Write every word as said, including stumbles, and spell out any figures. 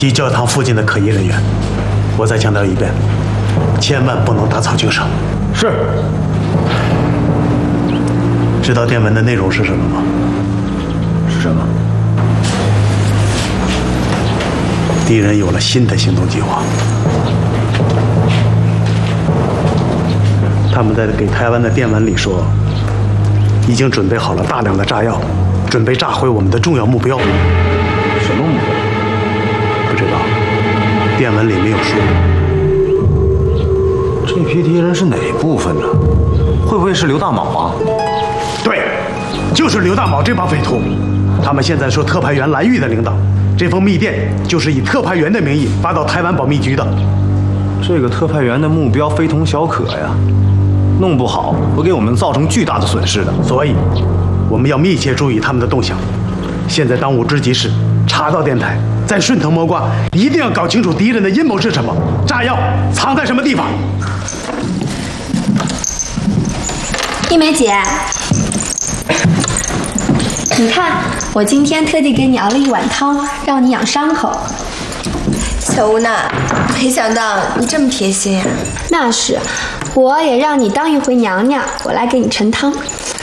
及教堂附近的可疑人员。我再强调一遍，千万不能打草惊蛇。 是。 知道电文的内容是什么吗？ 是什么？ 敌人有了新的行动计划。他们在给台湾的电文里说，已经准备好了大量的炸药，准备炸毁我们的重要目标。 什么目标？ 不知道，电文里没有说。 这批敌人是哪部分呢？会不会是刘大卯啊？ 对，就是刘大卯这帮匪徒。他们现在说特派员蓝玉的领导，这封密电就是以特派员的名义发到台湾保密局的。 这个特派员的目标非同小可呀，弄不好会给我们造成巨大的损失的。 所以，我们要密切注意他们的动向。现在当务之急是查到电台，再顺藤摸瓜，一定要搞清楚敌人的阴谋是什么，炸药藏在什么地方。 一梅姐，你看，我今天特地给你熬了一碗汤，让你养伤口。 小吴娜，没想到你这么贴心呀、啊！ 那是，我也让你当一回娘娘，我来给你盛汤。